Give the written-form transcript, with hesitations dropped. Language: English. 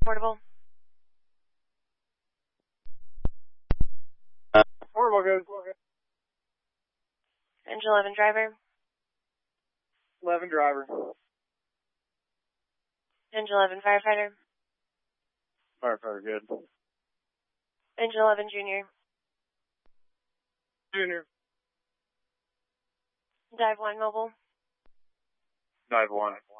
Portable. Portable good. Engine 11 driver. 11 driver. Engine 11 firefighter. Firefighter good. Engine 11 junior. Junior. Dive 1 mobile. Dive 1.